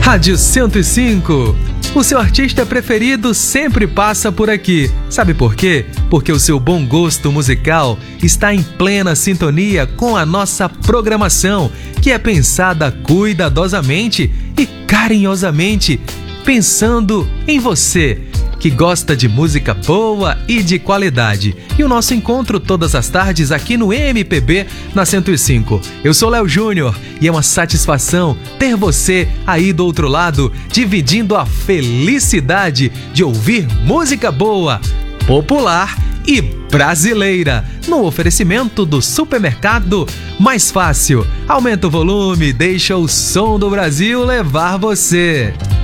Rádio 105. O seu artista preferido sempre passa por aqui. Sabe por quê? Porque o seu bom gosto musical está em plena sintonia com a nossa programação, que é pensada cuidadosamente e carinhosamente, pensando em você, que gosta de música boa e de qualidade. E o nosso encontro todas as tardes aqui no MPB na 105. Eu sou Léo Júnior e é uma satisfação ter você aí do outro lado, dividindo a felicidade de ouvir música boa, popular e brasileira, no oferecimento do supermercado Mais Fácil. Aumenta o volume, deixa o som do Brasil levar você.